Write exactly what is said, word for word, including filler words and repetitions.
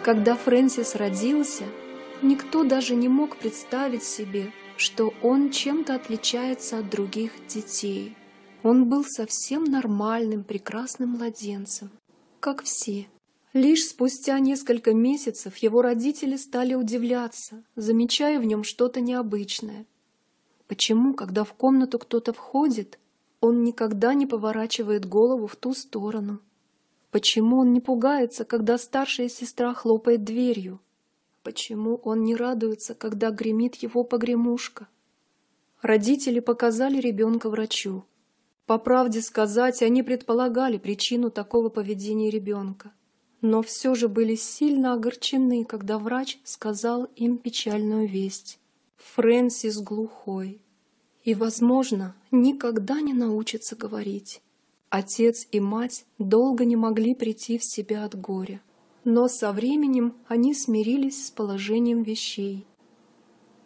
Когда Фрэнсис родился, никто даже не мог представить себе, что он чем-то отличается от других детей. Он был совсем нормальным, прекрасным младенцем, как все. Лишь спустя несколько месяцев его родители стали удивляться, замечая в нем что-то необычное. Почему, когда в комнату кто-то входит, он никогда не поворачивает голову в ту сторону? Почему он не пугается, когда старшая сестра хлопает дверью? Почему он не радуется, когда гремит его погремушка? Родители показали ребенка врачу. По правде сказать, они предполагали причину такого поведения ребенка, но все же были сильно огорчены, когда врач сказал им печальную весть. Фрэнсис глухой и, возможно, никогда не научится говорить. Отец и мать долго не могли прийти в себя от горя, но со временем они смирились с положением вещей